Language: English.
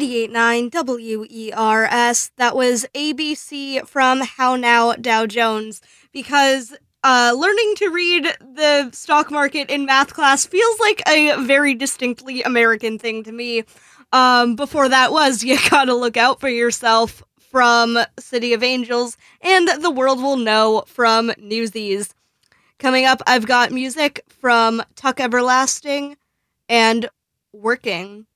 88.9 WERS. That was ABC from How Now Dow Jones. Because learning to read the stock market in math class feels like a very distinctly American thing to me. Before that was You Gotta Look Out for Yourself from City of Angels, and The World Will Know from Newsies. Coming up, I've got music from Tuck Everlasting and Working.